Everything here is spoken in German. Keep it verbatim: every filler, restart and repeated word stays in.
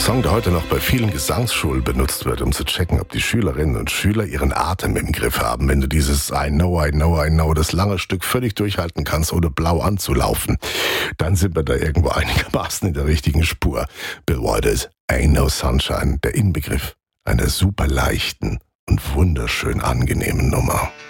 Song, der heute noch bei vielen Gesangsschulen benutzt wird, um zu checken, ob die Schülerinnen und Schüler ihren Atem im Griff haben. Wenn du dieses I know, I know, I know, das lange Stück völlig durchhalten kannst, ohne blau anzulaufen, dann sind wir da irgendwo einigermaßen in der richtigen Spur. Bill Withers, Ain't No Sunshine, der Inbegriff einer super leichten und wunderschön angenehmen Nummer.